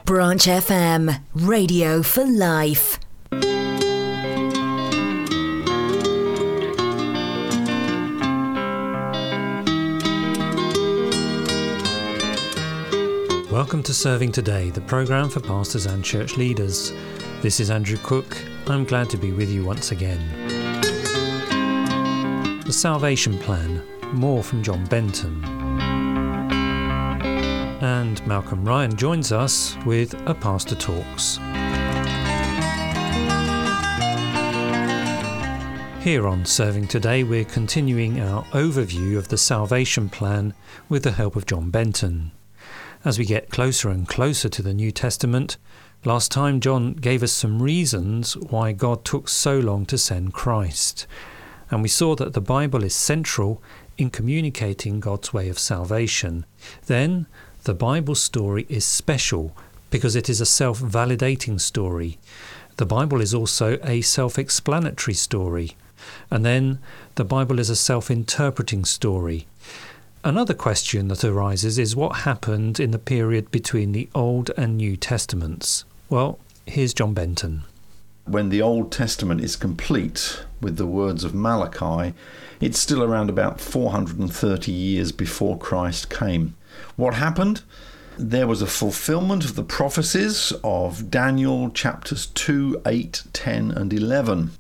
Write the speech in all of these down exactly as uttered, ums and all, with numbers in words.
Branch F M, radio for life. Welcome to Serving Today, the programme for pastors and church leaders. This is Andrew Cook. I'm glad to be with you once again. The Salvation Plan, more from John Benton. And Malcolm Ryan joins us with A Pastor Talks. Here on Serving Today, we're continuing our overview of the Salvation Plan with the help of John Benton. As we get closer and closer to the New Testament, last time John gave us some reasons why God took so long to send Christ. And we saw that the Bible is central in communicating God's way of salvation. Then, the Bible story is special because it is a self-validating story. The Bible is also a self-explanatory story. And then, the Bible is a self-interpreting story. Another question that arises is what happened in the period between the Old and New Testaments. Well, here's John Benton. When the Old Testament is complete with the words of Malachi, it's still around about four hundred thirty years before Christ came. What happened? There was a fulfillment of the prophecies of Daniel chapters two, eight, ten and eleven.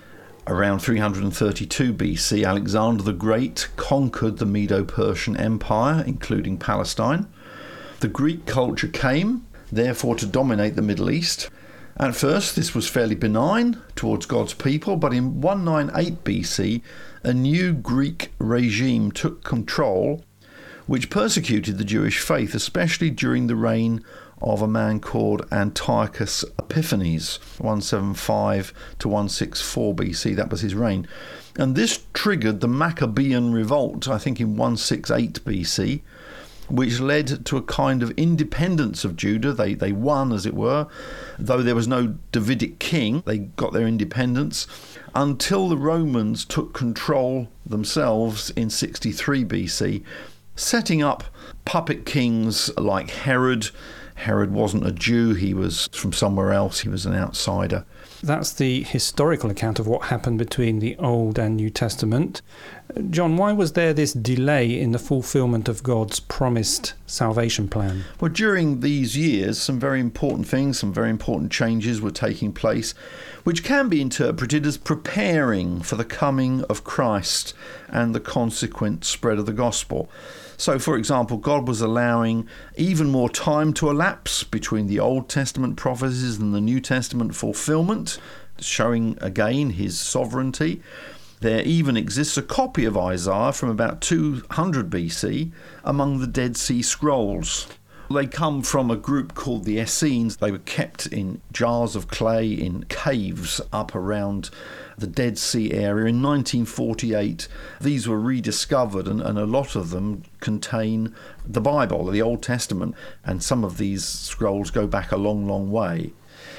Around three hundred thirty-two B C, Alexander the Great conquered the Medo-Persian Empire, including Palestine. The Greek culture came, therefore, to dominate the Middle East. At first, this was fairly benign towards God's people, but in one ninety-eight B C, a new Greek regime took control, which persecuted the Jewish faith, especially during the reign of a man called Antiochus Epiphanes, one seventy-five to one sixty-four B C. That was his reign. And this triggered the Maccabean revolt, I think in one sixty-eight B C, which led to a kind of independence of Judah. They, they won, as it were. Though there was no Davidic king, they got their independence until the Romans took control themselves in sixty-three B C, setting up puppet kings like Herod. Herod wasn't a Jew, he was from somewhere else, he was an outsider. That's the historical account of what happened between the Old and New Testament. John, why was there this delay in the fulfillment of God's promised salvation plan? Well, during these years, some very important things, some very important changes were taking place, which can be interpreted as preparing for the coming of Christ and the consequent spread of the gospel. So, for example, God was allowing even more time to elapse between the Old Testament prophecies and the New Testament fulfillment, showing again his sovereignty. There even exists a copy of Isaiah from about two hundred B C among the Dead Sea Scrolls. They come from a group called the Essenes. They were kept in jars of clay in caves up around the Dead Sea area. In nineteen forty-eight, these were rediscovered, and, and a lot of them contain the Bible, the Old Testament, and some of these scrolls go back a long, long way.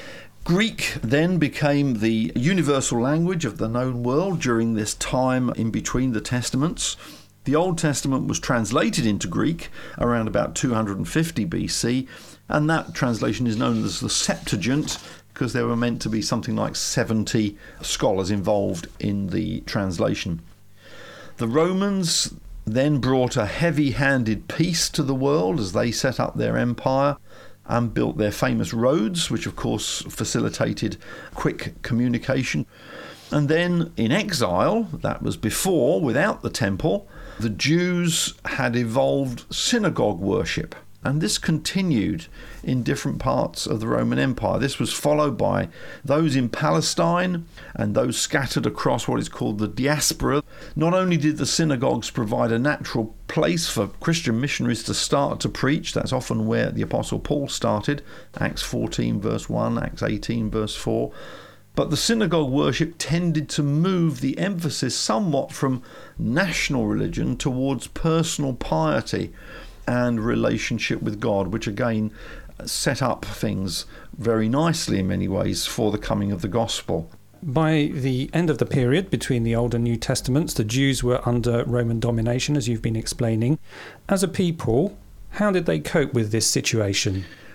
Greek then became the universal language of the known world during this time in between the Testaments. The Old Testament was translated into Greek around about two hundred fifty B C, and that translation is known as the Septuagint, because there were meant to be something like seventy scholars involved in the translation. The Romans then brought a heavy-handed peace to the world as they set up their empire and built their famous roads, which of course facilitated quick communication. And then in exile, that was before, without the temple, the Jews had evolved synagogue worship. And this continued in different parts of the Roman Empire. This was followed by those in Palestine and those scattered across what is called the diaspora. Not only did the synagogues provide a natural place for Christian missionaries to start to preach, that's often where the Apostle Paul started, Acts fourteen verse one, Acts eighteen verse four, but the synagogue worship tended to move the emphasis somewhat from national religion towards personal piety and relationship with God, which again set up things very nicely in many ways for the coming of the gospel. By the end of the period between the Old and New Testaments, the Jews were under Roman domination, as you've been explaining. As a people, how did they cope with this situation?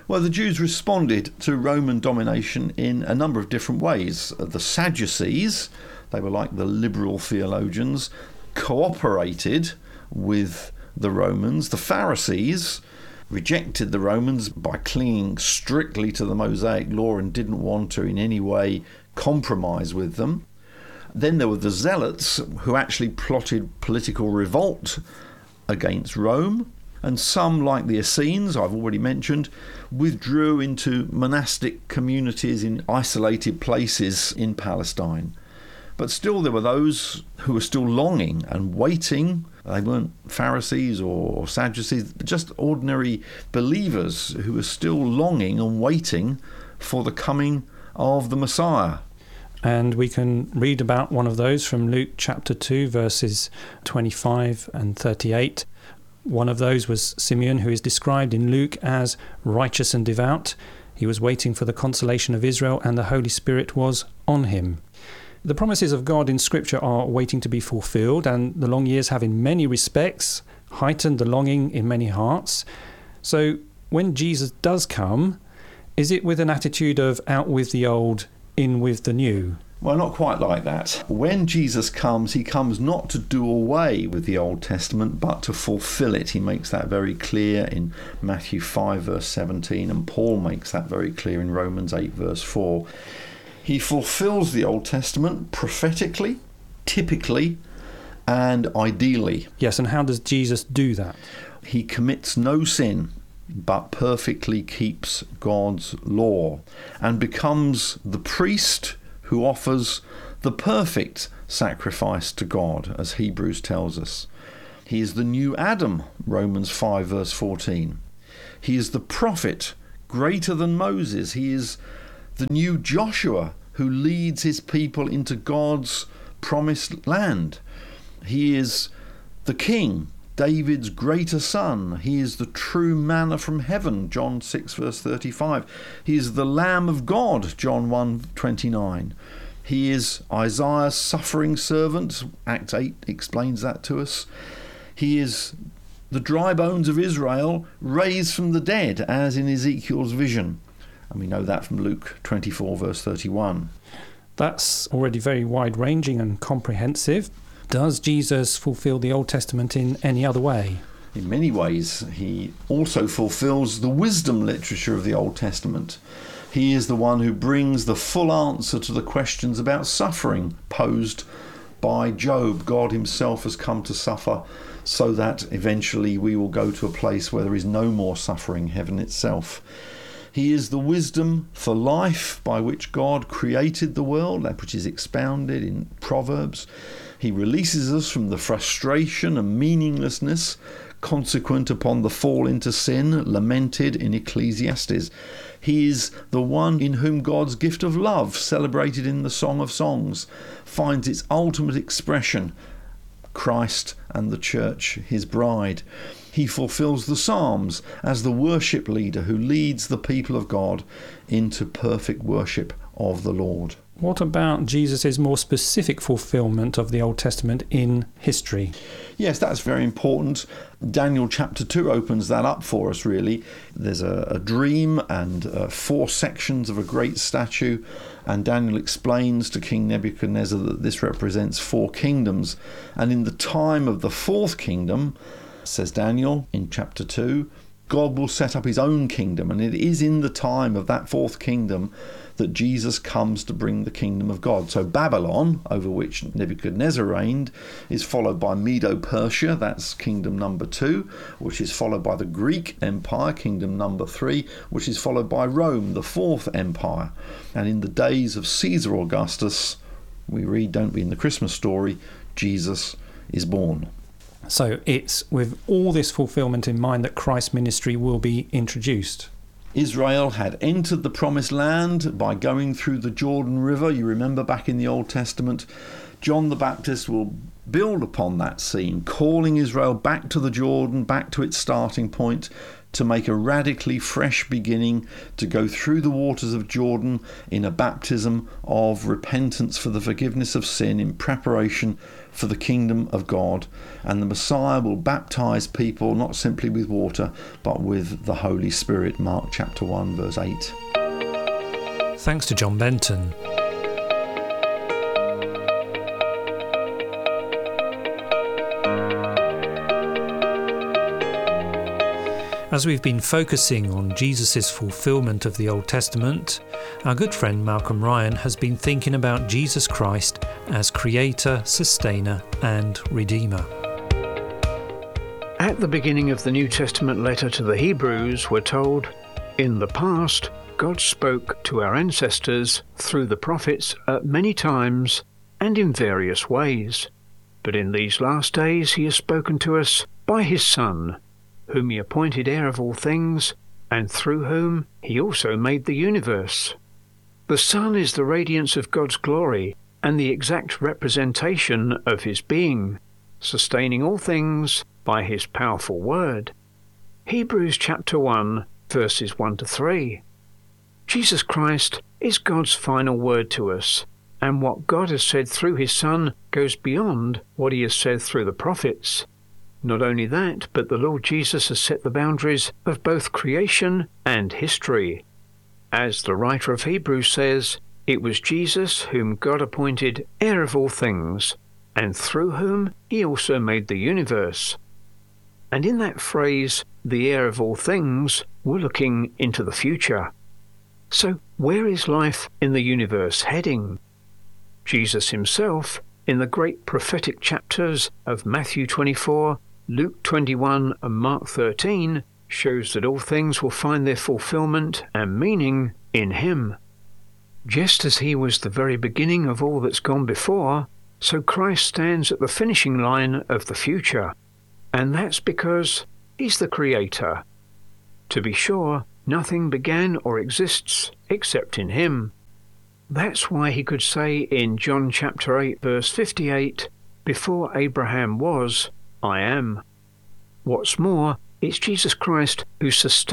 Well, the Jews responded to Roman domination in a number of different ways. The Sadducees, they were like the liberal theologians, cooperated with the Romans. The Pharisees rejected the Romans by clinging strictly to the Mosaic law and didn't want to in any way compromise with them. Then there were the Zealots, who actually plotted political revolt against Rome. And some, like the Essenes, I've already mentioned, withdrew into monastic communities in isolated places in Palestine. But still there were those who were still longing and waiting. They weren't Pharisees or Sadducees, just ordinary believers who were still longing and waiting for the coming of the Messiah. And we can read about one of those from Luke chapter two, verses twenty-five and thirty-eight. One of those was Simeon, who is described in Luke as righteous and devout. He was waiting for the consolation of Israel, and the Holy Spirit was on him. The promises of God in Scripture are waiting to be fulfilled, and the long years have in many respects heightened the longing in many hearts. So when Jesus does come, is it with an attitude of out with the old, in with the new? Well, not quite like that. When Jesus comes, he comes not to do away with the Old Testament, but to fulfill it. He makes that very clear in Matthew five, verse seventeen, and Paul makes that very clear in Romans eight, verse four. He fulfills the Old Testament prophetically, typically, and ideally. Yes, and how does Jesus do that? He commits no sin, but perfectly keeps God's law, and becomes the priest who offers the perfect sacrifice to God, as Hebrews tells us. He is the new Adam, Romans five, verse fourteen. He is the prophet, greater than Moses. He is the new Joshua, who leads his people into God's promised land. He is the king, David's greater son. He is the true manna from heaven, John six, verse thirty-five. He is the Lamb of God, John one, twenty-nine. He is Isaiah's suffering servant, Acts eight explains that to us. He is the dry bones of Israel raised from the dead, as in Ezekiel's vision. And we know that from Luke twenty-four, verse thirty-one. That's already very wide-ranging and comprehensive. Does Jesus fulfill the Old Testament in any other way? In many ways, he also fulfills the wisdom literature of the Old Testament. He is the one who brings the full answer to the questions about suffering posed by Job. God himself has come to suffer so that eventually we will go to a place where there is no more suffering, heaven itself. He is the wisdom for life by which God created the world, that which is expounded in Proverbs. He releases us from the frustration and meaninglessness consequent upon the fall into sin, lamented in Ecclesiastes. He is the one in whom God's gift of love, celebrated in the Song of Songs, finds its ultimate expression, Christ and the church, his bride. He fulfills the Psalms as the worship leader who leads the people of God into perfect worship of the Lord. What about Jesus' more specific fulfillment of the Old Testament in history? Yes, that's very important. Daniel chapter two opens that up for us, really. There's a, a dream and uh, four sections of a great statue, and Daniel explains to King Nebuchadnezzar that this represents four kingdoms. And in the time of the fourth kingdom, says Daniel in chapter two, God will set up his own kingdom, and it is in the time of that fourth kingdom that Jesus comes to bring the kingdom of God. So Babylon, over which Nebuchadnezzar reigned, is followed by Medo-Persia, that's kingdom number two, which is followed by the Greek Empire, kingdom number three, which is followed by Rome, the fourth empire. And in the days of Caesar Augustus, we read, don't we, in the Christmas story, Jesus is born. So it's with all this fulfillment in mind that Christ's ministry will be introduced. Israel had entered the promised land by going through the Jordan River. You remember back in the Old Testament, John the Baptist will build upon that scene, calling Israel back to the Jordan, back to its starting point, to make a radically fresh beginning, to go through the waters of Jordan in a baptism of repentance for the forgiveness of sin in preparation for the kingdom of God. And the Messiah will baptize people not simply with water, but with the Holy Spirit. Mark chapter one, verse eight. Thanks to John Benton. As we've been focusing on Jesus' fulfilment of the Old Testament, our good friend Malcolm Ryan has been thinking about Jesus Christ as Creator, Sustainer and Redeemer. At the beginning of the New Testament letter to the Hebrews, we're told, "In the past, God spoke to our ancestors through the prophets at many times and in various ways. But in these last days he has spoken to us by his Son, whom he appointed heir of all things, and through whom he also made the universe." The Son is the radiance of God's glory and the exact representation of his being, sustaining all things by his powerful word. Hebrews chapter one, verses one to three. Jesus Christ is God's final word to us, and what God has said through his Son goes beyond what he has said through the prophets. Not only that, but the Lord Jesus has set the boundaries of both creation and history. As the writer of Hebrews says, it was Jesus whom God appointed heir of all things, and through whom he also made the universe. And in that phrase, the heir of all things, we're looking into the future. So where is life in the universe heading? Jesus himself, in the great prophetic chapters of Matthew twenty-four, Luke twenty-one and Mark thirteen, shows that all things will find their fulfillment and meaning in him. Just as he was the very beginning of all that's gone before, so Christ stands at the finishing line of the future. And that's because he's the Creator. To be sure, nothing began or exists except in him. That's why he could say in John chapter eight, verse fifty-eight, "Before Abraham was, I am." What's more, it's Jesus Christ who sustains